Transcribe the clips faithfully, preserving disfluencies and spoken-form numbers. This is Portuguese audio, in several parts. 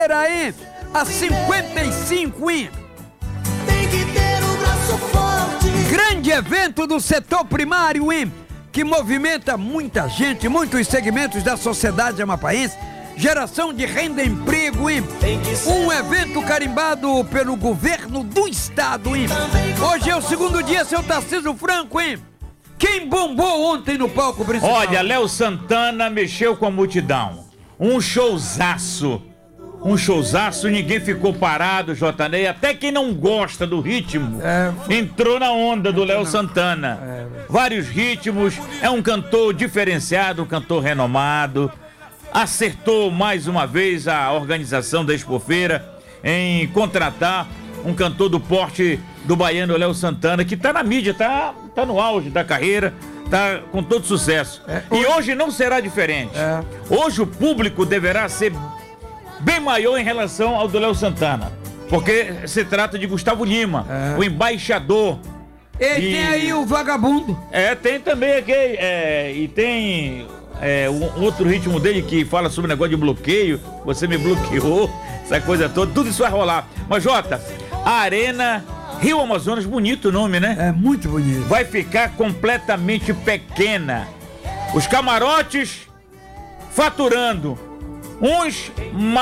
hein? A cinquenta e cinco, hein? Tem que ter um braço forte. Grande evento do setor primário, hein? Que movimenta muita gente, muitos segmentos da sociedade amapaense. Geração de renda e emprego, hein? Um evento carimbado pelo governo do estado, hein? Hoje é o segundo dia, seu Tarcísio Franco, hein? Quem bombou ontem no palco principal? Olha, Léo Santana mexeu com a multidão. Um showzaço. Um showzaço, ninguém ficou parado, J. Ney. Até quem não gosta do ritmo é, entrou na onda do Léo Santana. É, Vários ritmos, é um cantor diferenciado, um cantor renomado. Acertou mais uma vez a organização da Expofeira em contratar um cantor do porte do baiano Léo Santana, que tá na mídia, tá, tá no auge da carreira, tá com todo sucesso. É, hoje... E hoje não será diferente. É. Hoje o público deverá ser bem maior em relação ao do Léo Santana, porque se trata de Gustavo Lima, é. o embaixador. E, e tem aí o vagabundo. É, tem também aqui, é, e tem é, um outro ritmo dele que fala sobre o negócio de bloqueio, você me bloqueou, essa coisa toda, tudo isso vai rolar. Mas, Jota, a Arena Rio Amazonas, bonito o nome, né? É muito bonito. Vai ficar completamente pequena. Os camarotes faturando, uns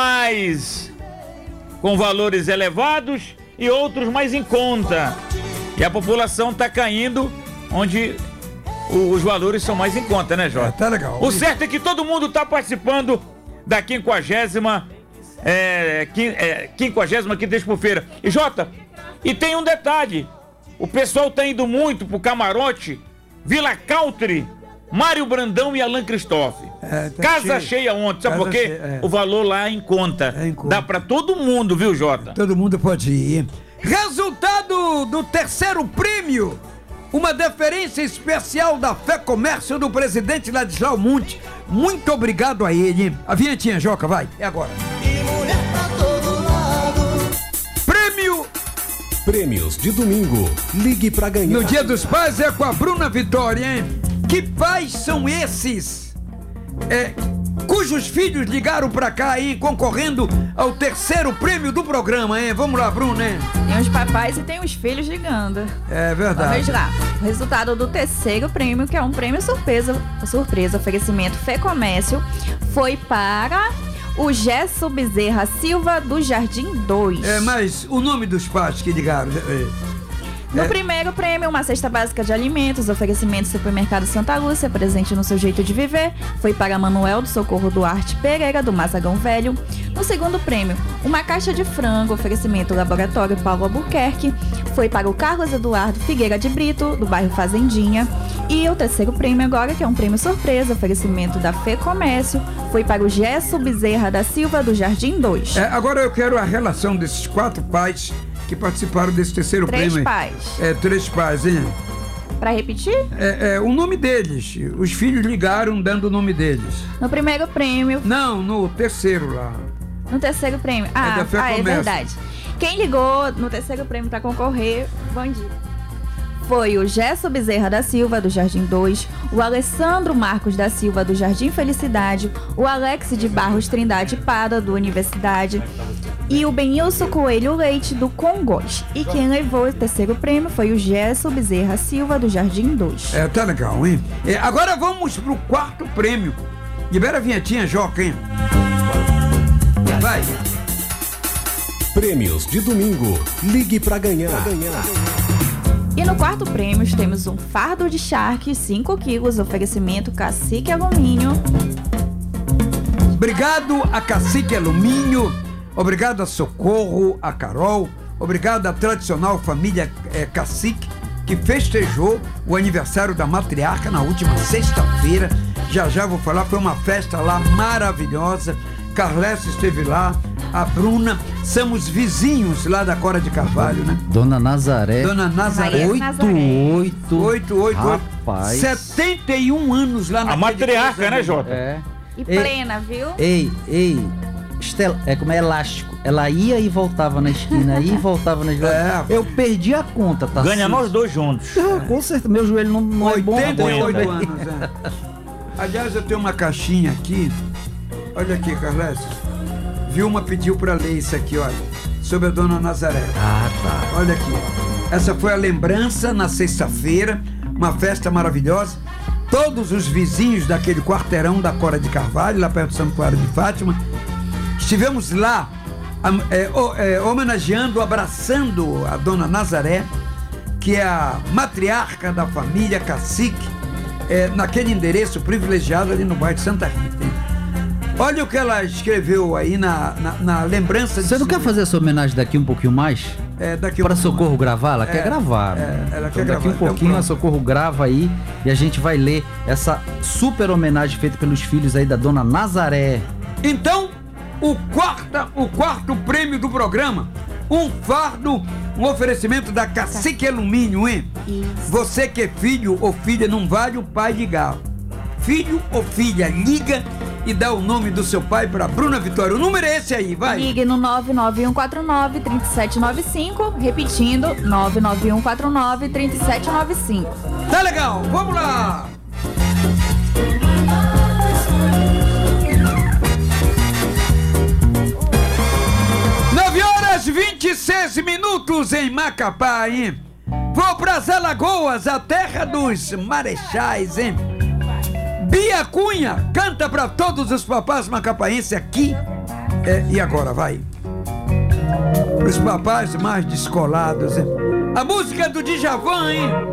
mais com valores elevados e outros mais em conta. E a população tá caindo onde os valores são mais em conta, né, Jota? É, tá legal. O certo é que todo mundo tá participando da quinquagésima, é, é, quinquagésima quinta Expofeira. E, Jota, e tem um detalhe, o pessoal tá indo muito pro camarote Vila Country, Mário Brandão e Alan Cristóvão. É, tá Casa cheio. cheia ontem, sabe Casa por quê? Cheia, é. O valor lá é em conta. É em conta. Dá pra todo mundo, viu, Jota? Todo mundo pode ir. Resultado do terceiro prêmio. Uma deferência especial da Fé Comércio do presidente Ladislau Monte. Muito obrigado a ele. A vinhetinha, Joca, vai. É agora. E mulher pra todo lado. Prêmio. Prêmios de domingo. Ligue pra ganhar. No Dia dos Pais é com a Bruna Vitória, hein? Que pais são esses? É, cujos filhos ligaram pra cá, hein? Concorrendo ao terceiro prêmio do programa, hein? Vamos lá, Bruna, hein? Tem os papais e tem os filhos ligando. É verdade. Vamos lá. O resultado do terceiro prêmio, que é um prêmio surpresa, surpresa, oferecimento Fé Comércio, foi para o Gesso Bezerra Silva do Jardim dois. É, mas o nome dos pais que ligaram... É... No é. primeiro prêmio, uma cesta básica de alimentos, oferecimento Supermercado Santa Lúcia, presente no seu jeito de viver, foi para Manuel do Socorro Duarte Pereira, do Mazagão Velho. No segundo prêmio, uma caixa de frango, oferecimento Laboratório Paulo Albuquerque, foi para o Carlos Eduardo Figueira de Brito, do bairro Fazendinha. E o terceiro prêmio agora, que é um prêmio surpresa, oferecimento da Fê Comércio, foi para o Gesso Bezerra da Silva, do Jardim dois. É, agora eu quero a relação desses quatro pais que participaram desse terceiro três prêmio. Três pais. É, três pais, hein? Pra repetir? É, é, o nome deles. Os filhos ligaram dando o nome deles. No primeiro prêmio... Não, no terceiro lá. No terceiro prêmio. Ah, é, da Fé ah, é verdade. Quem ligou no terceiro prêmio pra concorrer, bom dia, foi o Gesso Bezerra da Silva, do Jardim dois, o Alessandro Marcos da Silva, do Jardim Felicidade, o Alex de Barros Trindade Pada, do Universidade, e o Benilson Coelho Leite, do Congós. E quem levou o terceiro prêmio foi o Gesso Bezerra Silva, do Jardim dois. É, tá legal, hein? É, agora vamos pro quarto prêmio. Libera a vinhetinha, Joca, hein? Vai. Prêmios de domingo. Ligue pra ganhar. Pra ganhar. E no quarto prêmio temos um fardo de charque, cinco quilos, oferecimento Cacique Alumínio. Obrigado a Cacique Alumínio, obrigado a Socorro, a Carol, obrigado à tradicional família é, Cacique, que festejou o aniversário da matriarca na última sexta-feira. Já já vou falar, foi uma festa lá maravilhosa. Carlesso esteve lá, a Bruna, somos vizinhos lá da Cora de Carvalho, né? Dona Nazaré. Dona Nazaré. Oito, oito. Oito, oito, Rapaz. setenta e um anos lá na A matriarca, né, Jota? É. E plena, viu? Ei, ei. Estel, é como é elástico. Ela ia e voltava na esquina, ia e voltava na esquina. É. Eu perdi a conta, tá? Ganha assim. Nós dois juntos. Ah, com certeza, meu joelho não, não é bom. oitenta e oito anos, é. Aliás, eu tenho uma caixinha aqui. Olha aqui, Carlos. Vilma pediu para ler isso aqui, olha, sobre a Dona Nazaré. Ah, tá. Olha aqui. Essa foi a lembrança na sexta-feira, uma festa maravilhosa. Todos os vizinhos daquele quarteirão da Cora de Carvalho, lá perto de São Clara de Fátima, estivemos lá é, é, homenageando, abraçando a Dona Nazaré, que é a matriarca da família Cacique, é, naquele endereço privilegiado ali no bairro de Santa Rita, hein? Olha o que ela escreveu aí na, na, na lembrança. Você não quer fazer essa homenagem daqui um pouquinho mais? É, daqui Para um... Socorro gravar? Ela é, quer gravar. É, ela então, quer daqui gravar. um pouquinho então, a Socorro grava aí e a gente vai ler essa super homenagem feita pelos filhos aí da Dona Nazaré. Então, o quarto, o quarto prêmio do programa, um fardo, um oferecimento da Cacique Alumínio, hein? Isso. Você que é filho ou filha, não vale o pai ligar. Filho ou filha, liga e dá o nome do seu pai para Bruna Vitória. O número é esse aí, vai. Ligue no nove nove um quatro nove, três sete nove cinco, repetindo, nove nove um quatro nove, três sete nove cinco. Tá legal, vamos lá! nove horas e vinte e seis minutos em Macapá, hein? Vou pras Alagoas, a terra dos marechais, hein? Bia Cunha canta pra todos os papás macapaenses aqui. É, e agora, vai. Os papás mais descolados, hein? A música do Djavan, hein?